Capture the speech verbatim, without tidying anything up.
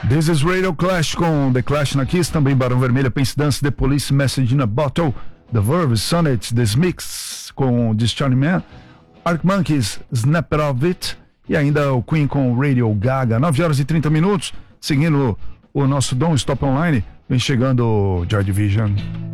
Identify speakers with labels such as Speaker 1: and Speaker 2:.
Speaker 1: This is Radio Clash com The Clash na Kiss, também Barão Vermelho, Pense Dance, The Police, Message in a Bottle, The Verve, Sonnet, The Mix com This Charlie Man, Arc Monkeys, Snap It Of It e ainda o Queen com Radio Gaga. Nove horas e trinta minutos, seguindo o nosso Don't Stop Online, vem chegando o Joy Division.